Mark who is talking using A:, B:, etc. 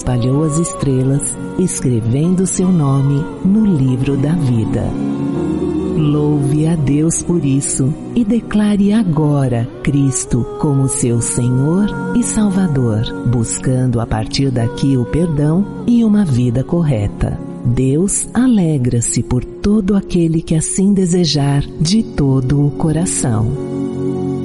A: espalhou as estrelas, escrevendo seu nome no livro da vida. Louve a Deus por isso e declare agora Cristo como seu Senhor e Salvador, buscando a partir daqui o perdão e uma vida correta. Deus alegra-se por todo aquele que assim desejar de todo o coração.